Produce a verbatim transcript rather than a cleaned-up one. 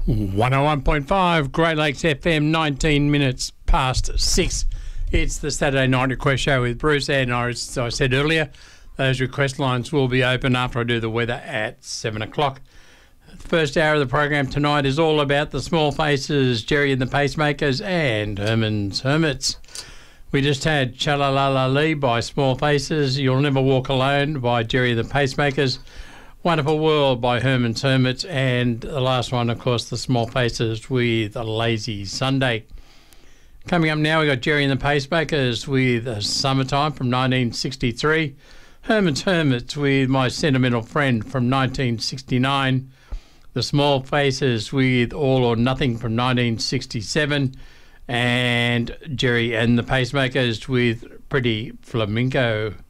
one oh one point five, Great Lakes F M, nineteen minutes past six. It's the Saturday Night Request Show with Bruce, and as I said earlier, those request lines will be open after I do the weather at seven o'clock. The first hour of the program tonight is all about the Small Faces, Jerry and the Pacemakers, and Herman's Hermits. We just had Cha-La-La-La Lee by Small Faces, You'll Never Walk Alone by Jerry and the Pacemakers, Wonderful World by Herman's Hermits, and the last one, of course, the Small Faces with A Lazy Sunday. Coming up now, we've got Jerry and the Pacemakers with Summertime from nineteen sixty-three, Herman's Hermits with My Sentimental Friend from nineteen sixty-nine, the Small Faces with All or Nothing from nineteen sixty-seven, and Jerry and the Pacemakers with Pretty Flamingo.